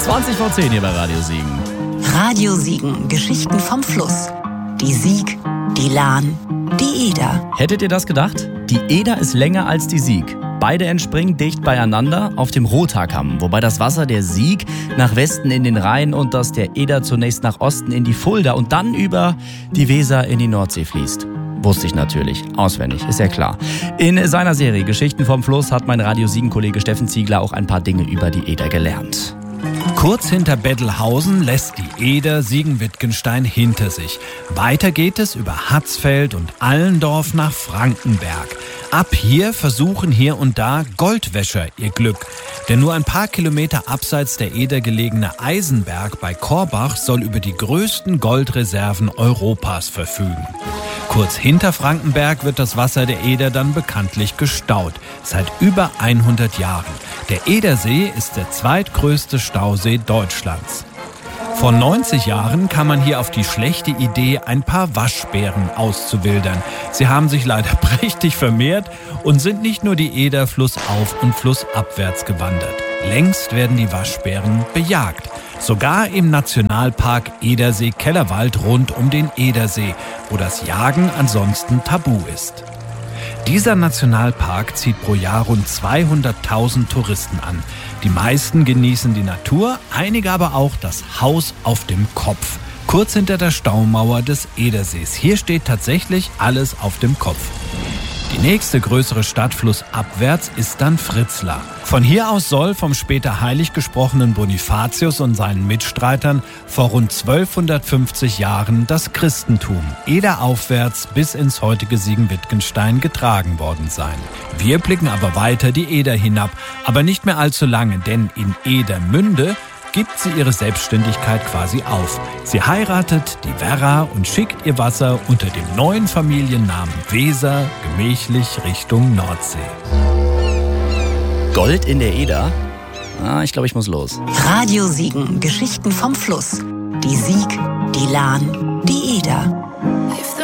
20:10 hier bei Radio Siegen. Radio Siegen, Geschichten vom Fluss. Die Sieg, die Lahn, die Eder. Hättet ihr das gedacht? Die Eder ist länger als die Sieg. Beide entspringen dicht beieinander auf dem Rothaarkamm, wobei das Wasser der Sieg nach Westen in den Rhein und das der Eder zunächst nach Osten in die Fulda und dann über die Weser in die Nordsee fließt. Wusste ich natürlich, auswendig, ist ja klar. In seiner Serie Geschichten vom Fluss hat mein Radio Siegen-Kollege Steffen Ziegler auch ein paar Dinge über die Eder gelernt. Kurz hinter Bettelhausen lässt die Eder Siegen-Wittgenstein hinter sich. Weiter geht es über Hatzfeld und Allendorf nach Frankenberg. Ab hier versuchen hier und da Goldwäscher ihr Glück. Der nur ein paar Kilometer abseits der Eder gelegene Eisenberg bei Korbach soll über die größten Goldreserven Europas verfügen. Kurz hinter Frankenberg wird das Wasser der Eder dann bekanntlich gestaut, seit über 100 Jahren. Der Edersee ist der zweitgrößte Stausee Deutschlands. Vor 90 Jahren kam man hier auf die schlechte Idee, ein paar Waschbären auszuwildern. Sie haben sich leider prächtig vermehrt und sind nicht nur die Eder flussauf und flussabwärts gewandert. Längst werden die Waschbären bejagt. Sogar im Nationalpark Edersee-Kellerwald rund um den Edersee, wo das Jagen ansonsten tabu ist. Dieser Nationalpark zieht pro Jahr rund 200.000 Touristen an. Die meisten genießen die Natur, einige aber auch das Haus auf dem Kopf. Kurz hinter der Staumauer des Edersees. Hier steht tatsächlich alles auf dem Kopf. Die nächste größere Stadt flussabwärts ist dann Fritzlar. Von hier aus soll vom später heilig gesprochenen Bonifatius und seinen Mitstreitern vor rund 1250 Jahren das Christentum ederaufwärts bis ins heutige Siegen-Wittgenstein getragen worden sein. Wir blicken aber weiter die Eder hinab, aber nicht mehr allzu lange, denn in Edermünde gibt sie ihre Selbstständigkeit quasi auf. Sie heiratet die Werra und schickt ihr Wasser unter dem neuen Familiennamen Weser gemächlich Richtung Nordsee. Gold in der Eder? Ich glaube, ich muss los. Radio Siegen, Geschichten vom Fluss. Die Sieg, die Lahn, die Eder.